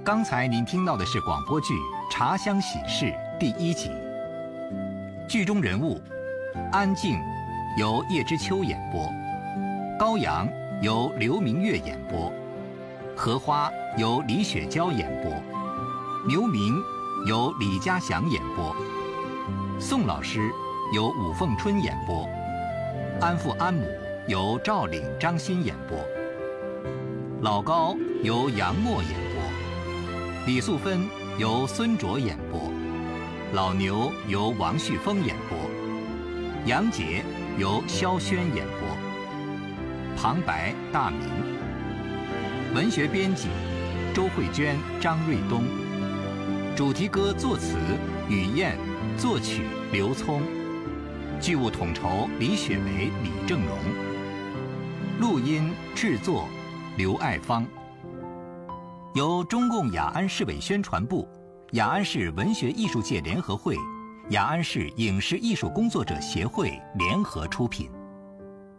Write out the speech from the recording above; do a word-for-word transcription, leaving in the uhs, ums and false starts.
刚才您听到的是广播剧《茶香喜事》第一集。剧中人物：安静由叶知秋演播，高阳由刘明月演播，荷花由李雪娇演播，牛明由李家祥演播，宋老师由武凤春演播，安父安母由赵岭、张欣演播，老高由杨默演播，李素芬由孙卓演播，老牛由王旭峰演播，杨杰由萧轩演播，旁白大明，文学编辑周慧娟、张瑞东，主题歌作词雨燕，作曲刘聪，剧务统筹李雪梅、李正荣，录音制作刘爱芳。由中共雅安市委宣传部、雅安市文学艺术界联合会、雅安市影视艺术工作者协会联合出品。